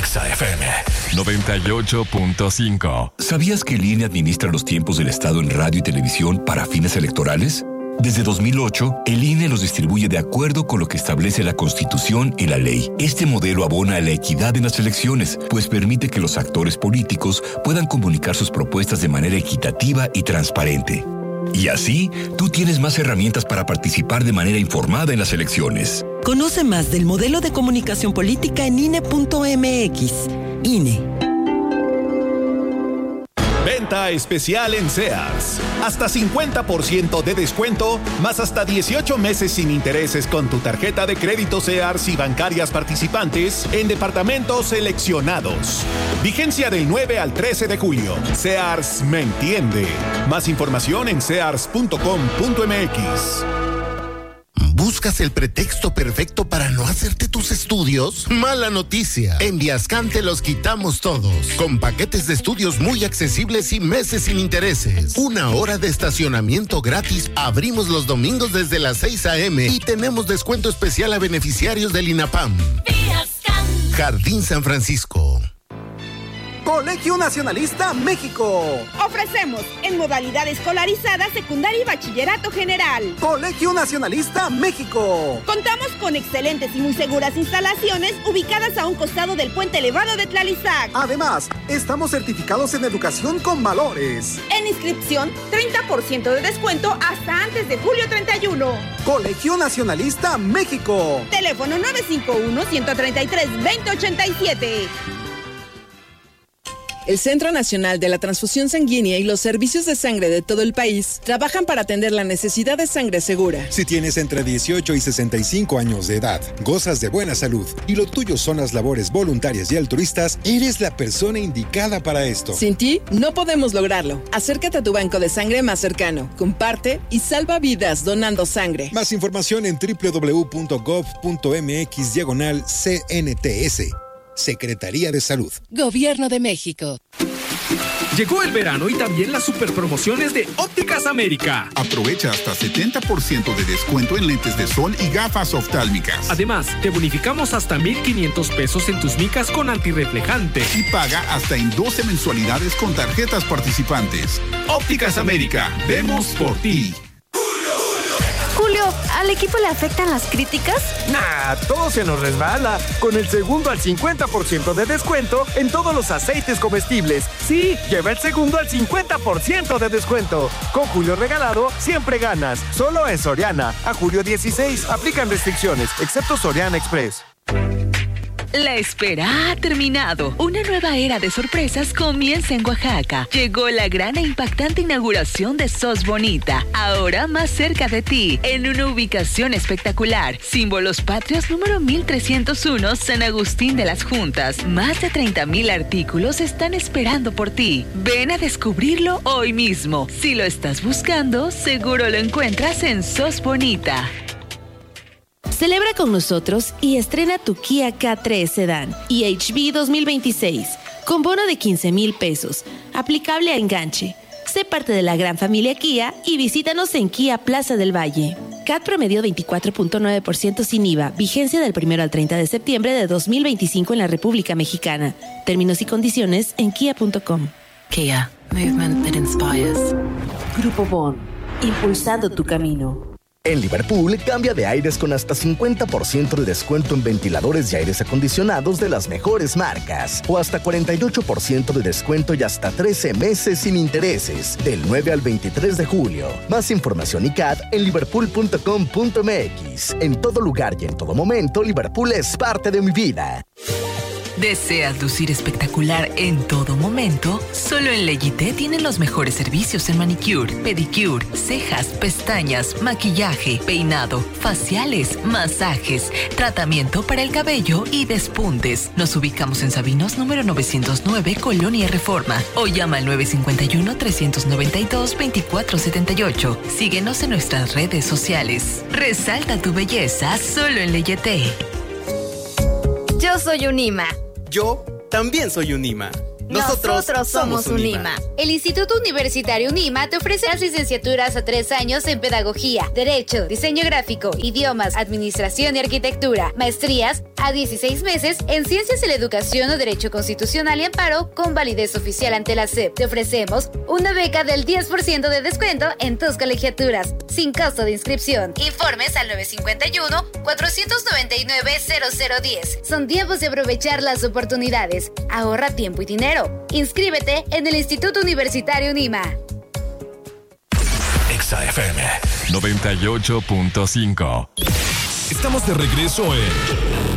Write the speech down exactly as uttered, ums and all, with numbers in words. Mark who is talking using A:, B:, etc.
A: Exa F M
B: noventa y ocho punto cinco.
C: ¿Sabías que el I N E administra los tiempos del Estado en radio y televisión para fines electorales? Desde dos mil ocho, el I N E los distribuye de acuerdo con lo que establece la Constitución y la ley. Este modelo abona a la equidad en las elecciones, pues permite que los actores políticos puedan comunicar sus propuestas de manera equitativa y transparente. Y así, tú tienes más herramientas para participar de manera informada en las elecciones.
D: Conoce más del modelo de comunicación política en I N E punto M X. I N E.
E: Venta especial en Sears. Hasta cincuenta por ciento de descuento, más hasta dieciocho meses sin intereses con tu tarjeta de crédito Sears y bancarias participantes en departamentos seleccionados. Vigencia del nueve al trece de julio. Sears me entiende. Más información en sears punto com punto m x.
F: ¿Buscas el pretexto perfecto para no hacerte tus estudios? Mala noticia. En Viascan te los quitamos todos. Con paquetes de estudios muy accesibles y meses sin intereses. Una hora de estacionamiento gratis. Abrimos los domingos desde las seis a.m. y tenemos descuento especial a beneficiarios del INAPAM. Viascan. Jardín San Francisco.
G: Colegio Nacionalista México.
H: Ofrecemos en modalidad escolarizada, secundaria y bachillerato general.
G: Colegio Nacionalista México.
H: Contamos con excelentes y muy seguras instalaciones ubicadas a un costado del puente elevado de Tlalizac.
G: Además, estamos certificados en educación con valores.
H: En inscripción, treinta por ciento de descuento hasta antes de julio treinta y uno.
G: Colegio Nacionalista México.
H: Teléfono nueve cinco uno, uno tres tres, dos cero ocho siete.
I: El Centro Nacional de la Transfusión Sanguínea y los servicios de sangre de todo el país trabajan para atender la necesidad de sangre segura.
J: Si tienes entre dieciocho y sesenta y cinco años de edad, gozas de buena salud y lo tuyo son las labores voluntarias y altruistas, eres la persona indicada para esto.
I: Sin ti, no podemos lograrlo. Acércate a tu banco de sangre más cercano, comparte y salva vidas donando sangre.
J: Más información en doble u doble u doble u punto gov punto m x diagonal C N T S. Secretaría de Salud.
K: Gobierno de México.
L: Llegó el verano y también las superpromociones de Ópticas América.
M: Aprovecha hasta setenta por ciento de descuento en lentes de sol y gafas oftálmicas.
L: Además, te bonificamos hasta mil quinientos pesos en tus micas con antirreflejante.
M: Y paga hasta en doce mensualidades con tarjetas participantes. Ópticas América, vemos por ti.
N: Julio, ¿al equipo le afectan las críticas?
O: Nah, todo se nos resbala. Con el segundo al cincuenta por ciento de descuento en todos los aceites comestibles. Sí, lleva el segundo al cincuenta por ciento de descuento. Con Julio regalado, siempre ganas. Solo en Soriana. A julio dieciséis, aplican restricciones, excepto Soriana Express.
P: La espera ha terminado. Una nueva era de sorpresas comienza en Oaxaca. Llegó la gran e impactante inauguración de Sos Bonita, ahora más cerca de ti, en una ubicación espectacular. Símbolos Patrios número mil trescientos uno, San Agustín de las Juntas. Más de treinta mil artículos están esperando por ti. Ven a descubrirlo hoy mismo. Si lo estás buscando, seguro lo encuentras en Sos Bonita.
N: Celebra con nosotros y estrena tu Kia K tres Sedan y H V dos mil veintiséis con bono de quince mil pesos, aplicable a enganche. Sé parte de la gran familia Kia y visítanos en Kia Plaza del Valle. C A T promedio veinticuatro punto nueve por ciento sin I V A, vigencia del primero al treinta de septiembre de dos mil veinticinco en la República Mexicana. Términos y condiciones en kia punto com.
Q: Kia, movement that inspires.
N: Grupo Bon, impulsando tu camino.
R: En Liverpool, cambia de aires con hasta cincuenta por ciento de descuento en ventiladores y aires acondicionados de las mejores marcas. O hasta cuarenta y ocho por ciento de descuento y hasta trece meses sin intereses. Del nueve al veintitrés de julio. Más información y C A T en liverpool punto com punto m x. En todo lugar y en todo momento, Liverpool es parte de mi vida.
P: ¿Deseas lucir espectacular en todo momento? Solo en Leyité tienen los mejores servicios en manicure, pedicure, cejas, pestañas, maquillaje, peinado, faciales, masajes, tratamiento para el cabello y despuntes. Nos ubicamos en Sabinos número novecientos nueve, Colonia Reforma. O llama al nueve cinco uno, tres nueve dos, dos cuatro siete ocho. Síguenos en nuestras redes sociales. Resalta tu belleza solo en Leyité.
N: Yo soy Unima.
S: Yo también soy Unima.
A: Nosotros, Nosotros somos UNIMA. El Instituto Universitario UNIMA te ofrece las licenciaturas a tres años en Pedagogía, Derecho, Diseño Gráfico, Idiomas, Administración y Arquitectura. Maestrías a dieciséis meses en Ciencias de la Educación o Derecho Constitucional y Amparo con validez oficial ante la S E P. Te ofrecemos una beca del diez por ciento de descuento en tus colegiaturas, sin costo de inscripción. Informes al nueve cinco uno, cuatro nueve nueve, cero cero uno cero. Son tiempos de aprovechar las oportunidades. Ahorra tiempo y dinero. Inscríbete en el Instituto Universitario UNIMA.
B: Exa F M noventa y ocho punto cinco.
M: Estamos de regreso en